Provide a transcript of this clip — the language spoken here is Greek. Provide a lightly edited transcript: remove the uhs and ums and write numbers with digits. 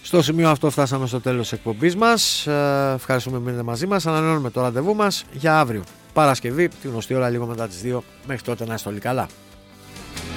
Στο σημείο αυτό φτάσαμε στο τέλος της εκπομπής μας. Ευχαριστούμε που μείνετε μαζί μας. Ανανεώνουμε το ραντεβού μας για αύριο Παρασκευή, τη γνωστή ώρα λίγο μετά τις 2. Μέχρι τότε να είστε όλοι καλά.